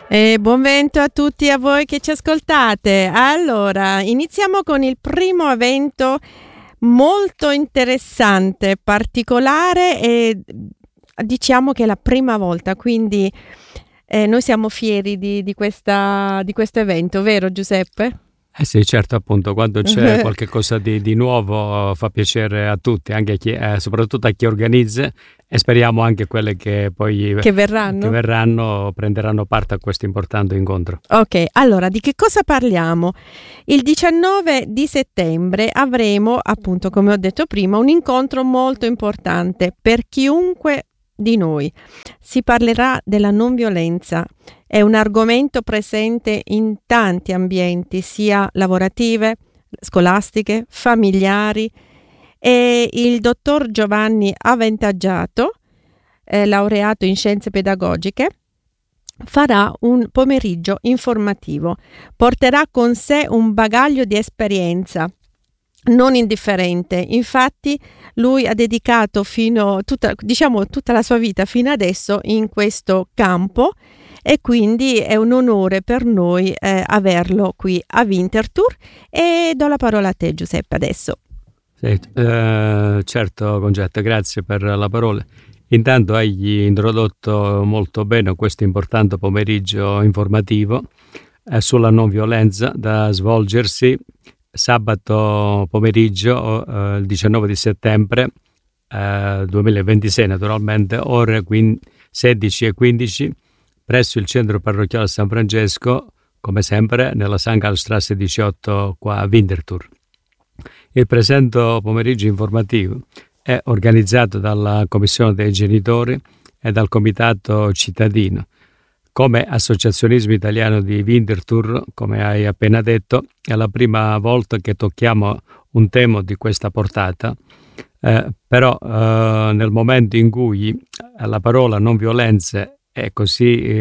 E buon vento a tutti a voi che ci ascoltate. Allora, iniziamo con il primo evento molto interessante, particolare e diciamo che è la prima volta, quindi noi siamo fieri di questo evento, vero Giuseppe? Sì, certo, appunto, quando c'è qualche cosa di nuovo fa piacere a tutti, anche a chi, soprattutto a chi organizza, e speriamo anche quelle che poi che verranno prenderanno parte a questo importante incontro. Ok, allora di che cosa parliamo? Il 19 di settembre avremo, appunto, come ho detto prima, un incontro molto importante per chiunque di noi. Si parlerà della non violenza. È un argomento presente in tanti ambienti, sia lavorative, scolastiche, familiari. E il dottor Giovanni Avvantaggiato, laureato in scienze pedagogiche, farà un pomeriggio informativo. Porterà con sé un bagaglio di esperienza non indifferente. Infatti lui ha dedicato tutta la sua vita fino adesso in questo campo, e quindi è un onore per noi averlo qui a Winterthur. E do la parola a te, Giuseppe, adesso. Sì, certo Concetta, grazie per la parola. Intanto hai introdotto molto bene questo importante pomeriggio informativo sulla non violenza, da svolgersi sabato pomeriggio, il 19 di settembre 2026, naturalmente, ore 16 e 15, presso il centro parrocchiale San Francesco, come sempre nella St. Galstrasse 18 qua a Winterthur. Il presente pomeriggio informativo è organizzato dalla Commissione dei Genitori e dal Comitato Cittadino. Come Associazionismo Italiano di Winterthur, come hai appena detto, è la prima volta che tocchiamo un tema di questa portata, però nel momento in cui la parola non violenza è così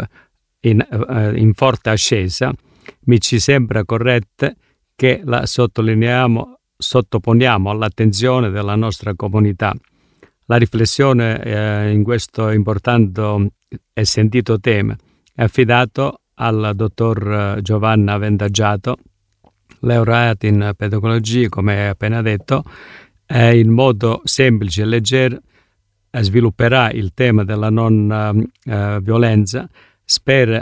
in forte ascesa, mi ci sembra corretto che la sottoponiamo all'attenzione della nostra comunità. La riflessione in questo importante e sentito tema è affidato al dottor Giovanni Avvantaggiato, laureato in pedagogia, come appena detto, e in modo semplice e leggero svilupperà il tema della non violenza. Spero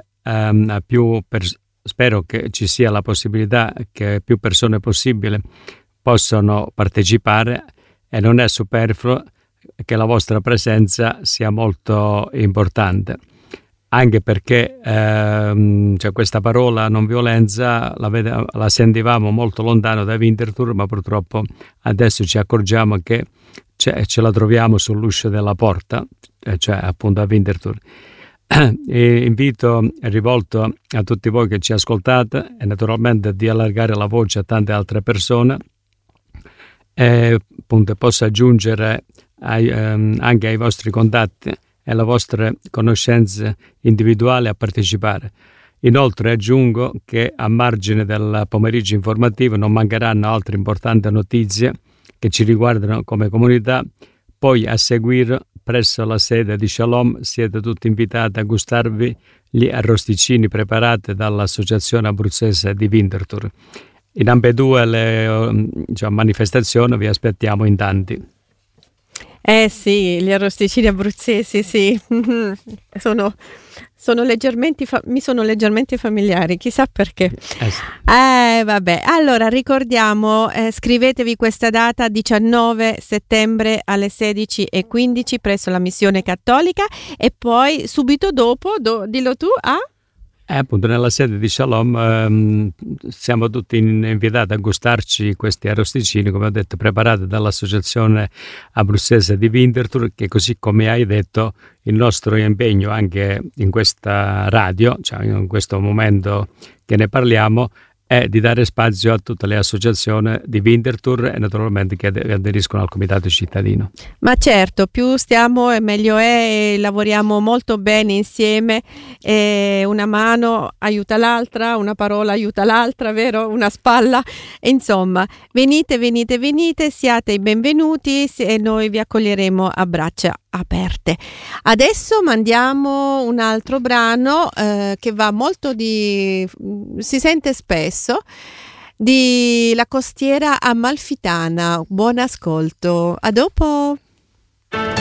che ci sia la possibilità che più persone possibile possano partecipare, e non è superfluo che la vostra presenza sia molto importante, anche perché questa parola non violenza la sentivamo molto lontano da Winterthur, ma purtroppo adesso ci accorgiamo che ce la troviamo sull'uscio della porta, cioè appunto a Winterthur. Invito è rivolto a tutti voi che ci ascoltate, e naturalmente di allargare la voce a tante altre persone, e appunto posso aggiungere anche ai vostri contatti e alle vostre conoscenze individuali a partecipare. Inoltre aggiungo che a margine del pomeriggio informativo non mancheranno altre importanti notizie che ci riguardano come comunità. Poi a seguire, presso la sede di Shalom, siete tutti invitati a gustarvi gli arrosticini preparati dall'Associazione Abruzzese di Winterthur. In ambedue le manifestazioni vi aspettiamo in tanti. Sì, gli arrosticini abruzzesi, sì, mi sono leggermente familiari, chissà perché. Sì. Vabbè, allora ricordiamo, scrivetevi questa data, 19 settembre alle 16:15 presso la Missione Cattolica, e poi subito dopo, dillo tu, Appunto nella sede di Shalom siamo tutti invitati a gustarci questi arrosticini, come ho detto, preparati dall'Associazione Abruzzese di Winterthur, che, così come hai detto, il nostro impegno anche in questa radio, cioè in questo momento che ne parliamo, e di dare spazio a tutte le associazioni di Winterthur e naturalmente che aderiscono al comitato cittadino. Ma certo, più stiamo e meglio è, lavoriamo molto bene insieme, una mano aiuta l'altra, una parola aiuta l'altra, vero? Una spalla, e insomma, venite, siate i benvenuti e noi vi accoglieremo a braccia aperte. Adesso mandiamo un altro brano che va molto si sente spesso, di La Costiera Amalfitana. Buon ascolto, a dopo.